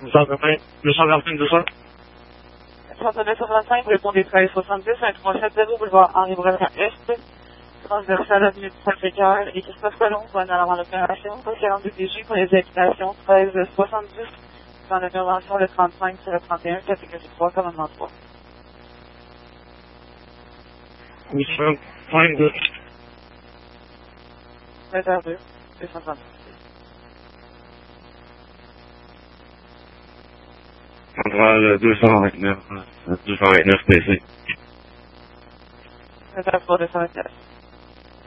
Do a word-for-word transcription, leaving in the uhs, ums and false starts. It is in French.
cent vingt, deux cent vingt-cinq, deux cents. soixante-neuf soixante-cinq, répondez treize soixante-dix, un trois cent soixante boulevard Henri Brassin Est, transversal avenue du Sacré-Cœur et Christophe Colomb, en avant l'opération, quarante-deux P J pour les habitations treize soixante-dix, dans l'intervention le trente-cinq sur le trente et un, catégorie trois, commandement trois. huit cent trente-deux. vingt heures deux, deux cent trente. Centrale deux cent vingt-neuf, deux cent vingt-neuf P C. vingt heures trois, deux cent vingt-neuf.